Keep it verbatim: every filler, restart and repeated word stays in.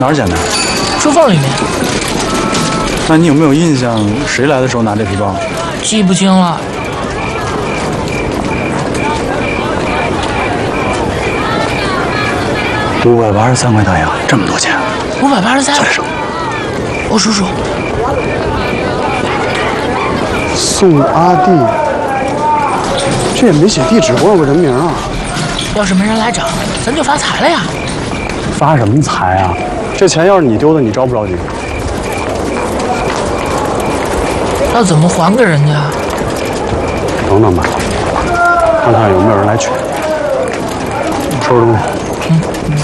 哪儿捡的？ 书缝里面。 那你有没有印象谁来的时候拿这皮包？ 记不清了。 五百八十三块大洋，这么多钱？ 五百八十三。 算上。 我数数。 宋阿弟，这也没写地址或者个人名啊。 要是没人来找，咱就发财了呀。 发什么财啊？这钱要是你丢的，你着不着急？ 要怎么还给人家？ 等等吧，看看有没有人来取。收拾东西。嗯。